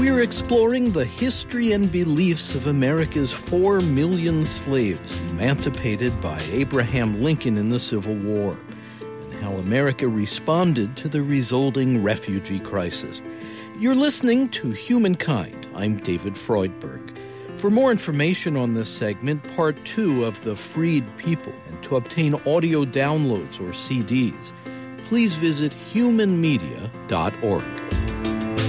We're exploring the history and beliefs of America's 4 million slaves emancipated by Abraham Lincoln in the Civil War, and how America responded to the resulting refugee crisis. You're listening to Humankind. I'm David Freudberg. For more information on this segment, part 2 of The Freed People, and to obtain audio downloads or CDs, please visit humanmedia.org.